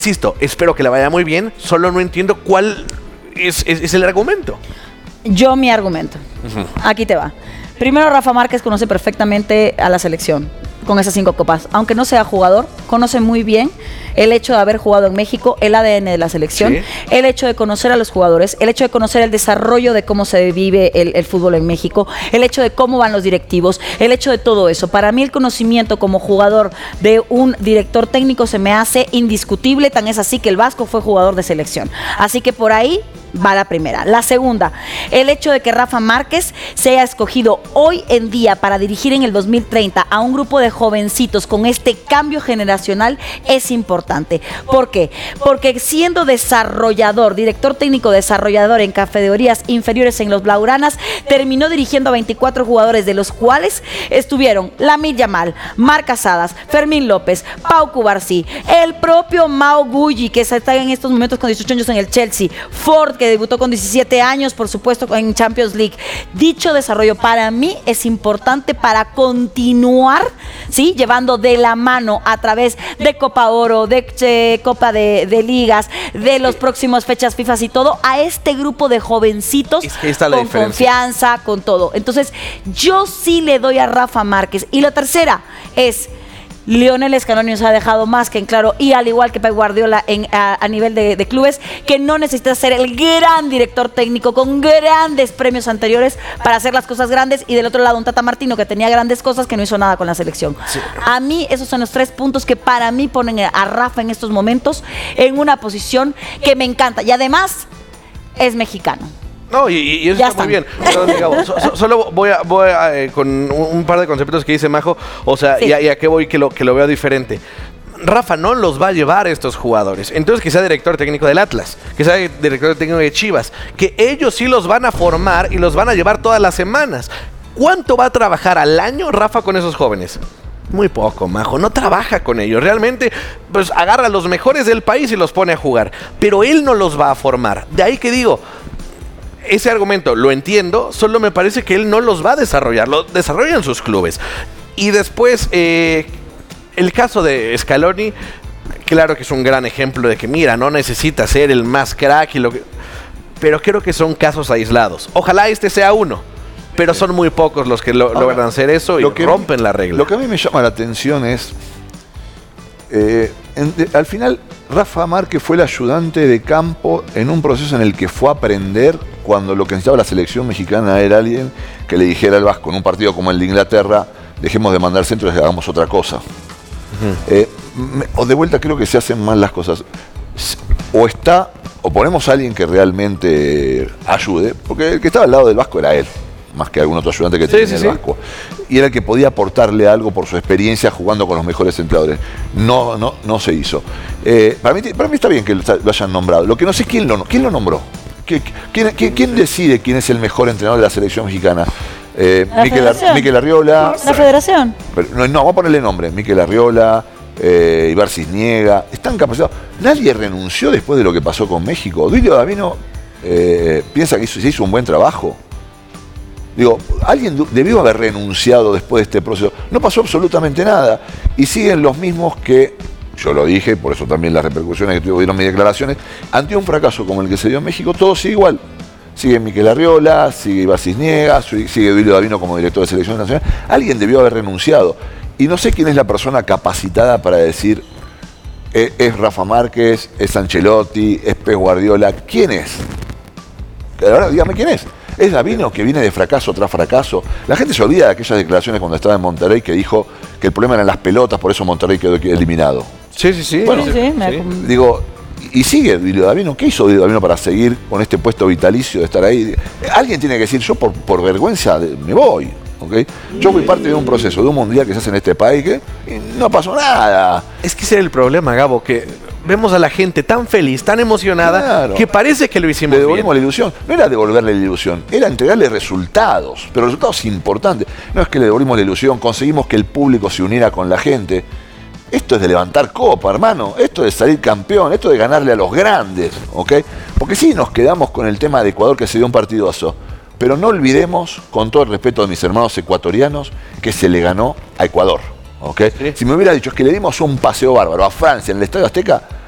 Insisto, espero que le vaya muy bien, solo no entiendo cuál es el argumento. Mi argumento. Aquí te va. Primero, Rafa Márquez conoce perfectamente a la selección con esas 5 copas. Aunque no sea jugador, conoce muy bien el hecho de haber jugado en México, el ADN de la selección, el hecho de conocer a los jugadores, el hecho de conocer el desarrollo de cómo se vive el fútbol en México, el hecho de cómo van los directivos, el hecho de todo eso. Para mí el conocimiento como jugador de un director técnico se me hace indiscutible, tan es así que el Vasco fue jugador de selección. Así que por ahí va la primera. La segunda, el hecho de que Rafa Márquez se haya escogido hoy en día para dirigir en el 2030 a un grupo de jovencitos con este cambio generacional es importante. ¿Por qué? Porque siendo desarrollador, director técnico desarrollador en categorías inferiores en los Blaugranas, terminó dirigiendo a 24 jugadores, de los cuales estuvieron Lamine Yamal, Marc Casadas, Fermín López, Pau Cubarsí, el propio Mao Gulli, que está en estos momentos con 18 años en el Chelsea, Ford, que debutó con 17 años, por supuesto, en Champions League. Dicho desarrollo para mí es importante para continuar, ¿sí?, llevando de la mano a través de Copa Oro, de Copa de Ligas, de los próximos fechas FIFA y todo, a este grupo de jovencitos con confianza, con todo. Entonces, yo sí le doy a Rafa Márquez. Y la tercera es: Lionel Scaloni nos ha dejado más que en claro, y al igual que Pep Guardiola a nivel de clubes, que no necesita ser el gran director técnico con grandes premios anteriores para hacer las cosas grandes, y del otro lado un Tata Martino que tenía grandes cosas que no hizo nada con la selección. Sí. A mí esos son los 3 puntos que para mí ponen a Rafa en estos momentos en una posición que me encanta, y además es mexicano. No, y eso está muy bien. Solo voy con un par de conceptos que dice Majo. O sea, sí. y a qué voy que lo veo diferente. Rafa no los va a llevar a estos jugadores. Entonces, que sea director técnico del Atlas, que sea director técnico de Chivas, que ellos sí los van a formar y los van a llevar todas las semanas. ¿Cuánto va a trabajar al año Rafa con esos jóvenes? Muy poco, Majo, no trabaja con ellos. Realmente, pues agarra a los mejores del país y los pone a jugar. Pero él no los va a formar. De ahí que digo, ese argumento lo entiendo, solo me parece que él no los va a desarrollar, lo desarrollan sus clubes. Y después, el caso de Scaloni, claro que es un gran ejemplo de que, mira, no necesita ser el más crack, pero creo que son casos aislados. Ojalá este sea uno, pero son muy pocos los que logran hacer eso y rompen la regla. Lo que a mí me llama la atención es, al final, Rafa Márquez fue el ayudante de campo en un proceso en el que fue a aprender, cuando lo que necesitaba la selección mexicana era alguien que le dijera al Vasco en un partido como el de Inglaterra: dejemos de mandar centros y hagamos otra cosa. O de vuelta, creo que se hacen mal las cosas. O ponemos a alguien que realmente ayude, porque el que estaba al lado del Vasco era él, más que algún otro ayudante que tenía el Vasco. Y era el que podía aportarle algo por su experiencia jugando con los mejores entrenadores. No se hizo. Para mí está bien que lo hayan nombrado. Lo que no sé es quién lo nombró. ¿Quién decide quién es el mejor entrenador de la selección mexicana? Mikel Arriola. ¿La federación? No, vamos a ponerle nombre. Mikel Arriola, Ibar Cisniega. Están capacitados. Nadie renunció después de lo que pasó con México. Duilio Davino piensa que se hizo un buen trabajo. Digo, alguien debió haber renunciado después de este proceso. No pasó absolutamente nada. Y siguen los mismos que, yo lo dije, por eso también las repercusiones que tuvieron mis declaraciones, ante un fracaso como el que se dio en México, todo sigue igual. Sigue Mikel Arriola, sigue Ibar Cisniega, sigue Duilio Davino como director de selección nacional. Alguien debió haber renunciado. Y no sé quién es la persona capacitada para decir, es Rafa Márquez, es Ancelotti, es Pep Guardiola. ¿Quién es? Ahora dígame quién es. ¿Es Davino, que viene de fracaso tras fracaso? La gente se olvida de aquellas declaraciones cuando estaba en Monterrey, que dijo que el problema eran las pelotas, por eso Monterrey quedó eliminado. Sí. Bueno, digo, y sigue Duilio Davino. ¿Qué hizo Duilio Davino para seguir con este puesto vitalicio de estar ahí? Alguien tiene que decir, yo por vergüenza me voy. ¿Okay? Yo fui parte de un proceso, de un mundial que se hace en este país y no pasó nada. Es que ese era el problema, Gabo, que vemos a la gente tan feliz, tan emocionada, que parece que lo hicimos bien. Le devolvimos la ilusión. No era devolverle la ilusión, era entregarle resultados, pero resultados importantes. No es que le devolvimos la ilusión, conseguimos que el público se uniera con la gente. Esto es de levantar copa, hermano. Esto es de salir campeón, esto es de ganarle a los grandes, ¿ok? Porque sí nos quedamos con el tema de Ecuador, que se dio un partidazo. Pero no olvidemos, con todo el respeto de mis hermanos ecuatorianos, que se le ganó a Ecuador. ¿Okay? Sí. Si me hubiera dicho, es que le dimos un paseo bárbaro a Francia en el Estadio Azteca,